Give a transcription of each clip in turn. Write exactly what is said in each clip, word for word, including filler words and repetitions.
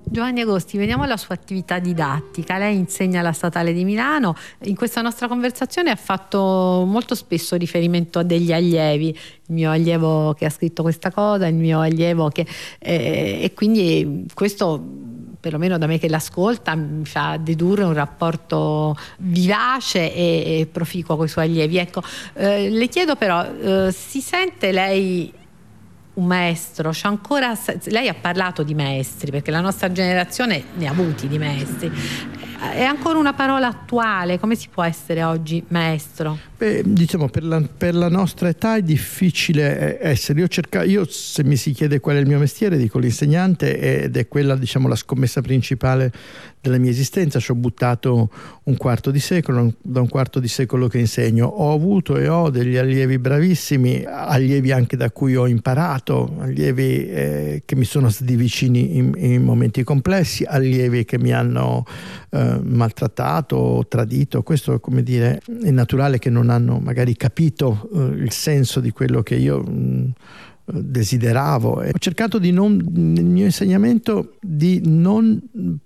Giovanni Agosti, veniamo alla sua attività didattica. Lei insegna alla Statale di Milano. In questa nostra conversazione ha fatto molto spesso riferimento a degli allievi, il mio allievo che ha scritto questa cosa, il mio allievo che... Eh, e quindi questo, perlomeno da me che l'ascolta, mi fa dedurre un rapporto vivace e, e proficuo con i suoi allievi. Ecco, eh, le chiedo però, eh, si sente lei un maestro? C'è ancora, lei ha parlato di maestri, perché la nostra generazione ne ha avuti di maestri. È ancora una parola attuale? Come si può essere oggi maestro? Beh, diciamo per la, per la nostra età è difficile essere. Io, cerca, io se mi si chiede qual è il mio mestiere, dico l'insegnante, ed è quella, diciamo, la scommessa principale della mia esistenza. Ci ho buttato un quarto di secolo, da un quarto di secolo che insegno. Ho avuto e ho degli allievi bravissimi, allievi anche da cui ho imparato, allievi eh, che mi sono stati vicini in, in momenti complessi, allievi che mi hanno eh, maltrattato, tradito. Questo, come dire, è naturale che non hanno magari capito eh, il senso di quello che io mh, desideravo. E ho cercato di non, nel mio insegnamento, di non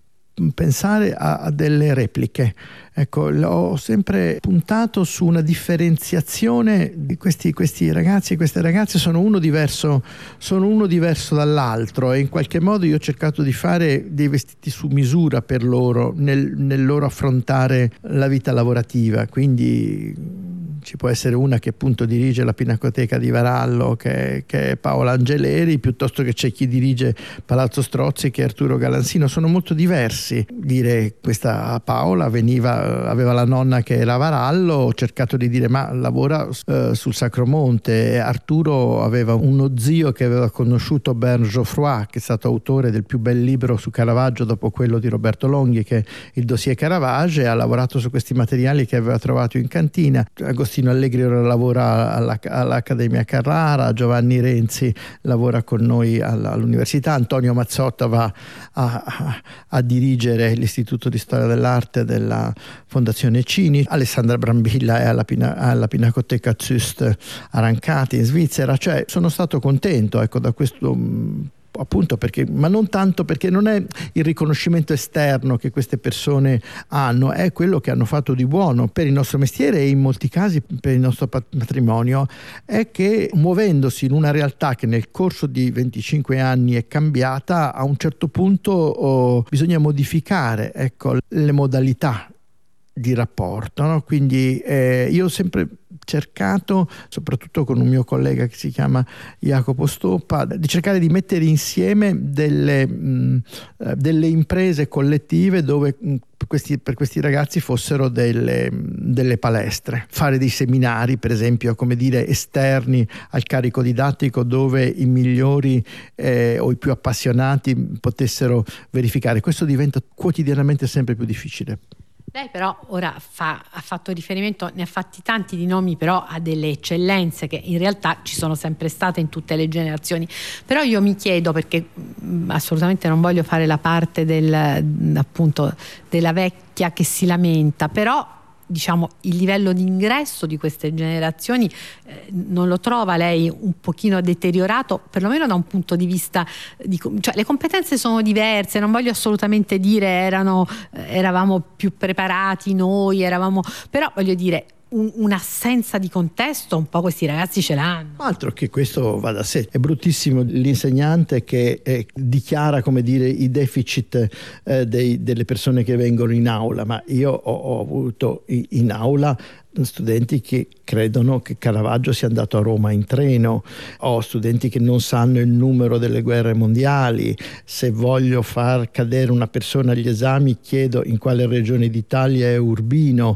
pensare a, a delle repliche. Ecco, ho sempre puntato su una differenziazione di questi, questi ragazzi e queste ragazze. Sono uno diverso, sono uno diverso dall'altro, e in qualche modo io ho cercato di fare dei vestiti su misura per loro nel, nel loro affrontare la vita lavorativa. Quindi ci può essere una che appunto dirige la Pinacoteca di Varallo, che, che è Paola Angeleri, piuttosto che c'è chi dirige Palazzo Strozzi, che è Arturo Galansino. Sono molto diversi. Dire questa Paola veniva, aveva la nonna che era a Varallo, ho cercato di dire ma lavora uh, sul Sacromonte. Arturo aveva uno zio che aveva conosciuto Bern Geoffroy, che è stato autore del più bel libro su Caravaggio dopo quello di Roberto Longhi, che è il dossier Caravage, e ha lavorato su questi materiali che aveva trovato in cantina. Agostino Allegri ora lavora alla, all'Accademia Carrara, Giovanni Renzi lavora con noi alla, all'università, Antonio Mazzotta va a, a, a dirigere l'Istituto di Storia dell'Arte della Fondazione Cini, Alessandra Brambilla è alla, Pina, alla Pinacoteca Züst a Rancati in Svizzera. Cioè sono stato contento, ecco, da questo, appunto perché, ma non tanto perché non è il riconoscimento esterno che queste persone hanno, è quello che hanno fatto di buono per il nostro mestiere e in molti casi per il nostro patrimonio, è che muovendosi in una realtà che nel corso di venticinque anni è cambiata, a un certo punto oh, bisogna modificare, ecco, le modalità di rapporto, no? Quindi eh, io ho sempre cercato, soprattutto con un mio collega che si chiama Jacopo Stoppa, di cercare di mettere insieme delle, mh, delle imprese collettive dove mh, questi, per questi ragazzi fossero delle, delle palestre, fare dei seminari, per esempio, come dire, esterni al carico didattico, dove i migliori eh, o i più appassionati potessero verificare. Questo diventa quotidianamente sempre più difficile. Lei però ora fa, ha fatto riferimento, ne ha fatti tanti di nomi, però a delle eccellenze che in realtà ci sono sempre state in tutte le generazioni. Però io mi chiedo, perché mh, assolutamente non voglio fare la parte del, appunto, della vecchia che si lamenta, però diciamo il livello di ingresso di queste generazioni eh, non lo trova lei un pochino deteriorato, perlomeno da un punto di vista di, cioè le competenze sono diverse, non voglio assolutamente dire erano eh, eravamo più preparati noi, eravamo, però voglio dire un, un'assenza di contesto un po' questi ragazzi ce l'hanno. Altro che questo va da sé. È bruttissimo l'insegnante che eh, dichiara, come dire, i deficit eh, dei, delle persone che vengono in aula, ma io ho, ho avuto in aula studenti che credono che Caravaggio sia andato a Roma in treno, ho studenti che non sanno il numero delle guerre mondiali. Se voglio far cadere una persona agli esami chiedo in quale regione d'Italia è Urbino,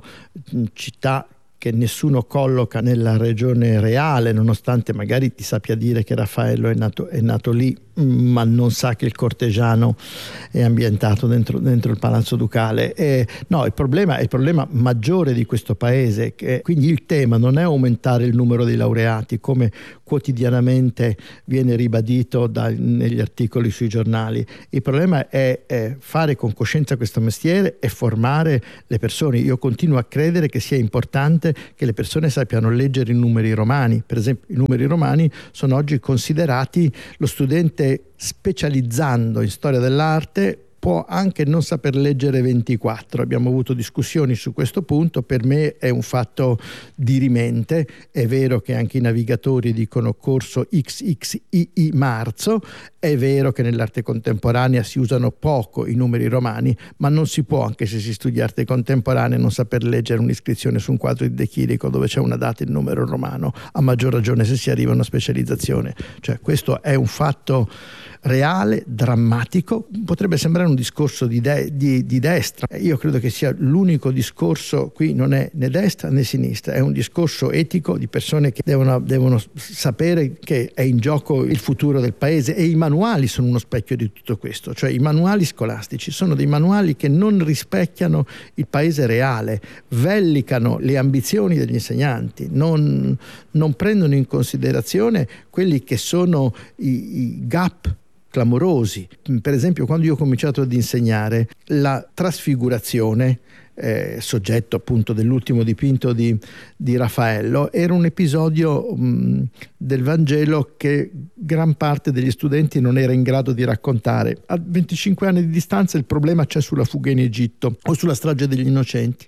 città che nessuno colloca nella regione reale, nonostante magari ti sappia dire che Raffaello è nato, è nato lì, ma non sa che il cortegiano è ambientato dentro, dentro il Palazzo Ducale. E, no, il problema è il problema maggiore di questo paese, che, quindi il tema non è aumentare il numero dei laureati, come quotidianamente viene ribadito da, negli articoli sui giornali. Il problema è, è fare con coscienza questo mestiere e formare le persone. Io continuo a credere che sia importante che le persone sappiano leggere i numeri romani. Per esempio, i numeri romani sono oggi considerati, lo studente specializzando in storia dell'arte può anche non saper leggere ventiquattro. Abbiamo avuto discussioni su questo punto, per me è un fatto dirimente. È vero che anche i navigatori dicono corso X X I I marzo, è vero che nell'arte contemporanea si usano poco i numeri romani, ma non si può, anche se si studia arte contemporanea, non saper leggere un'iscrizione su un quadro di De Chirico dove c'è una data in numero romano, a maggior ragione se si arriva a una specializzazione. Cioè, questo è un fatto reale, drammatico. Potrebbe sembrare un discorso di, de- di, di destra. Io credo che sia l'unico discorso qui, non è né destra né sinistra, è un discorso etico di persone che devono, devono sapere che è in gioco il futuro del paese, e i manuali sono uno specchio di tutto questo. Cioè, i manuali scolastici sono dei manuali che non rispecchiano il paese reale, vellicano le ambizioni degli insegnanti, non, non prendono in considerazione quelli che sono i, i gap clamorosi. Per esempio, quando io ho cominciato ad insegnare, la trasfigurazione, eh, soggetto appunto dell'ultimo dipinto di, di Raffaello, era un episodio mh, del Vangelo che gran parte degli studenti non era in grado di raccontare. A venticinque anni di distanza il problema c'è sulla fuga in Egitto o sulla strage degli innocenti.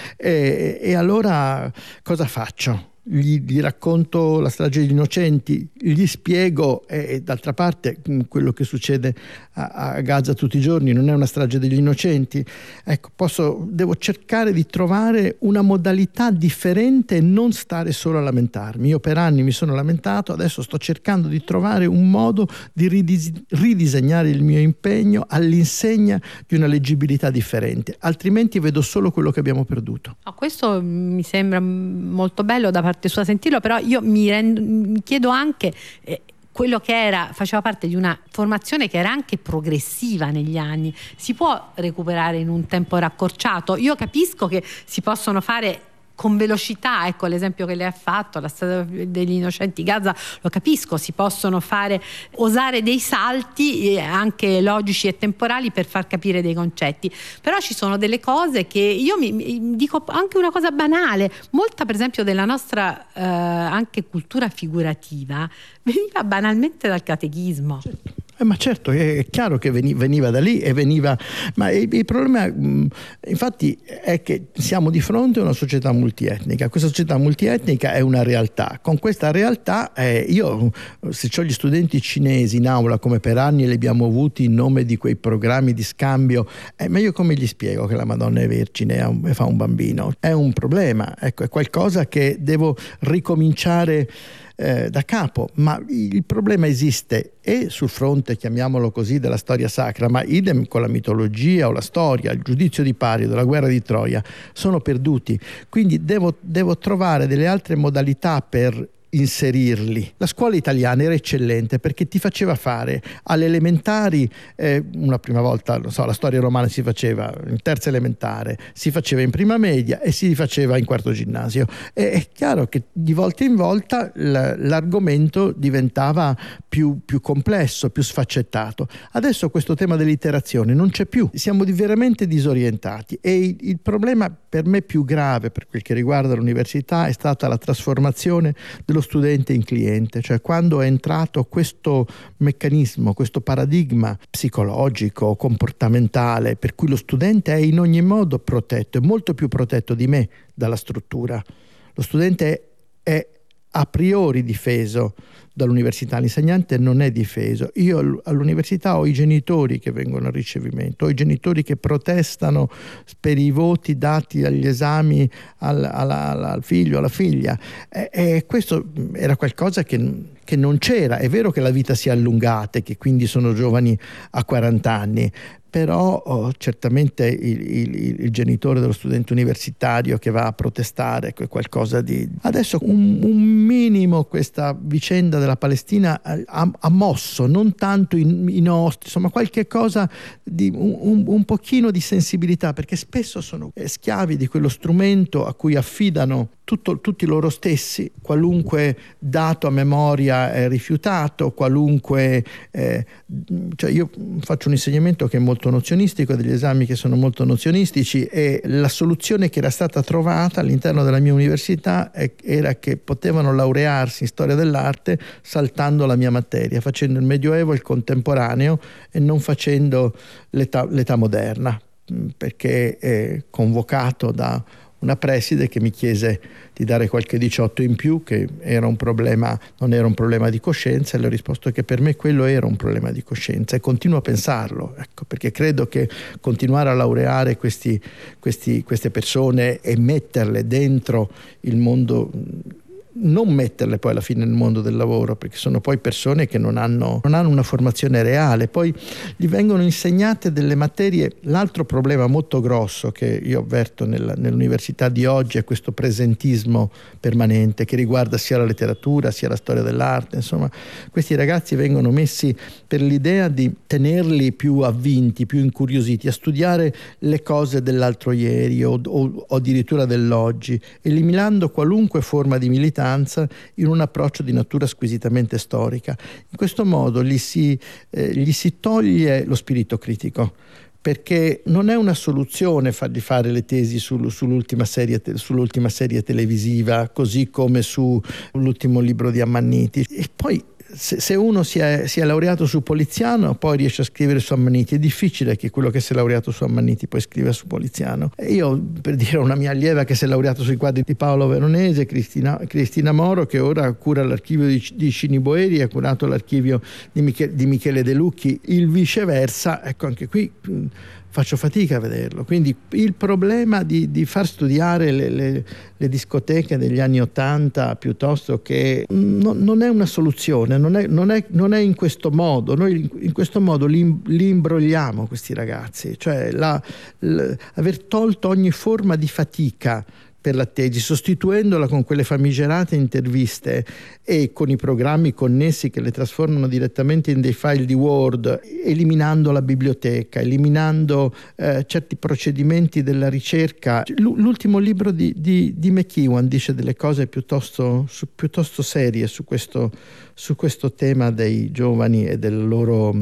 E, e allora cosa faccio? Gli, gli racconto la strage degli innocenti, gli spiego, e, e d'altra parte quello che succede a, a Gaza tutti i giorni non è una strage degli innocenti. Ecco, posso, devo cercare di trovare una modalità differente e non stare solo a lamentarmi. Io per anni mi sono lamentato, adesso sto cercando di trovare un modo di ridis- ridisegnare il mio impegno all'insegna di una leggibilità differente, altrimenti vedo solo quello che abbiamo perduto. Oh, questo mi sembra molto bello da parte sua sentirlo, però io mi, rendo, mi chiedo anche eh, quello che era, faceva parte di una formazione che era anche progressiva negli anni, si può recuperare in un tempo raccorciato? Io capisco che si possono fare con velocità, ecco l'esempio che lei ha fatto, la strada degli innocenti, Gaza, lo capisco, si possono fare, osare dei salti anche logici e temporali per far capire dei concetti, però ci sono delle cose che io mi, mi dico anche una cosa banale, molta per esempio della nostra eh, anche cultura figurativa veniva banalmente dal catechismo. Certo. Eh, ma certo, è chiaro che veniva da lì e veniva, ma il, il problema infatti è che siamo di fronte a una società multietnica. Questa società multietnica è una realtà. Con questa realtà eh, io, se ho gli studenti cinesi in aula, come per anni li abbiamo avuti in nome di quei programmi di scambio, eh, ma io come gli spiego che la Madonna è vergine e, un, e fa un bambino? È un problema, ecco, è qualcosa che devo ricominciare Eh, da capo, ma il problema esiste e sul fronte, chiamiamolo così, della storia sacra, ma idem con la mitologia o la storia, il giudizio di Parido, la guerra di Troia, sono perduti. Quindi devo, devo trovare delle altre modalità per inserirli. La scuola italiana era eccellente perché ti faceva fare alle elementari, eh, una prima volta, non so, la storia romana si faceva in terza elementare, si faceva in prima media e si faceva in quarto ginnasio. E è chiaro che di volta in volta l- l'argomento diventava più, più complesso, più sfaccettato. Adesso questo tema dell'iterazione non c'è più, siamo di veramente disorientati e il, il problema per me più grave per quel che riguarda l'università è stata la trasformazione dello studente in cliente, cioè quando è entrato questo meccanismo, questo paradigma psicologico, comportamentale, per cui lo studente è in ogni modo protetto, è molto più protetto di me dalla struttura. Lo studente è a priori difeso dall'università, l'insegnante non è difeso. Io all'università ho i genitori che vengono al ricevimento, ho i genitori che protestano per i voti dati agli esami al, al, al figlio, alla figlia, e, e questo era qualcosa che, che non c'era. È vero che la vita si è allungata e che quindi sono giovani a quaranta anni, però oh, certamente il, il, il genitore dello studente universitario che va a protestare è qualcosa di... Adesso un, un minimo questa vicenda della Palestina ha, ha mosso, non tanto i, i nostri, insomma qualche cosa di un, un, un pochino di sensibilità, perché spesso sono schiavi di quello strumento a cui affidano tutto, tutti loro stessi, qualunque dato a memoria è rifiutato, qualunque eh, cioè io faccio un insegnamento che è molto nozionistico, degli esami che sono molto nozionistici, e la soluzione che era stata trovata all'interno della mia università è, era che potevano laurearsi in storia dell'arte saltando la mia materia, facendo il Medioevo e il contemporaneo e non facendo l'età, l'età moderna, perché è convocato da una preside che mi chiese di dare qualche diciotto in più, che era un problema, non era un problema di coscienza, e le ho risposto che per me quello era un problema di coscienza, e continuo a pensarlo, ecco, perché credo che continuare a laureare questi, questi, queste persone e metterle dentro il mondo, non metterle poi alla fine nel mondo del lavoro, perché sono poi persone che non hanno, non hanno una formazione reale, poi gli vengono insegnate delle materie. L'altro problema molto grosso che io avverto nella, nell'università di oggi è questo presentismo permanente che riguarda sia la letteratura sia la storia dell'arte. Insomma, questi ragazzi vengono messi per l'idea di tenerli più avvinti, più incuriositi a studiare le cose dell'altro ieri o, o, o addirittura dell'oggi, eliminando qualunque forma di militanza in un approccio di natura squisitamente storica. In questo modo gli si, eh, gli si toglie lo spirito critico, perché non è una soluzione fargli fare le tesi sul, sull'ultima, serie, sull'ultima serie televisiva, così come sull'ultimo libro di Ammanniti. E poi se, se uno si è, si è laureato su Poliziano, poi riesce a scrivere su Ammanniti. È difficile che quello che si è laureato su Ammanniti poi scriva su Poliziano. E io, per dire, una mia allieva che si è laureato sui quadri di Paolo Veronese, Cristina, Cristina Moro, che ora cura l'archivio di, di Cini Boeri, ha curato l'archivio di, Michele, di Michele De Lucchi, il viceversa. Ecco, anche qui faccio fatica a vederlo. Quindi il problema di, di far studiare le, le, le discoteche degli anni Ottanta piuttosto che no, non è una soluzione, non è, non, è, non è in questo modo. Noi in questo modo li, li imbrogliamo questi ragazzi, cioè la, la, aver tolto ogni forma di fatica per la tesi, sostituendola con quelle famigerate interviste e con i programmi connessi che le trasformano direttamente in dei file di Word, eliminando la biblioteca, eliminando eh, certi procedimenti della ricerca. L'ultimo libro di, di, di McEwan dice delle cose piuttosto, su, piuttosto serie su questo, su questo tema dei giovani e del loro,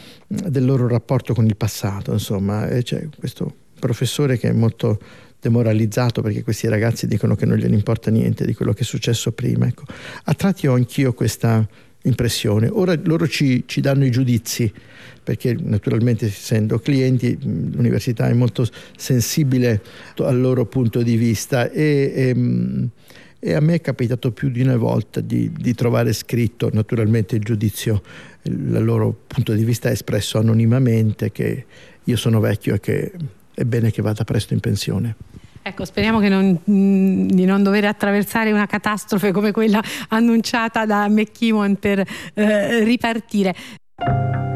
del loro rapporto con il passato. Insomma, e c'è questo professore che è molto demoralizzato perché questi ragazzi dicono che non gliene importa niente di quello che è successo prima. Ecco, a tratti ho anch'io questa impressione. Ora loro ci, ci danno i giudizi, perché naturalmente, essendo clienti, l'università è molto sensibile al loro punto di vista, e, e, e a me è capitato più di una volta di, di trovare scritto naturalmente il giudizio, il loro punto di vista espresso anonimamente, che io sono vecchio e che è bene che vada presto in pensione. Ecco, speriamo che non, mh, di non dover attraversare una catastrofe come quella annunciata da McEwan per eh, ripartire.